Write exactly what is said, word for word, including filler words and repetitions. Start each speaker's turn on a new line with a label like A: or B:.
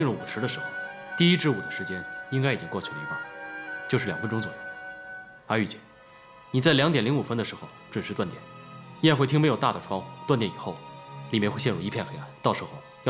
A: 进入舞池的时候，第一支舞的时间应该已经过去了一半，就是两分钟左右。阿玉姐，你在两点零五分的时候准时断电，宴会厅没有大的窗户，断电以后，里面会陷入一片黑暗，到时候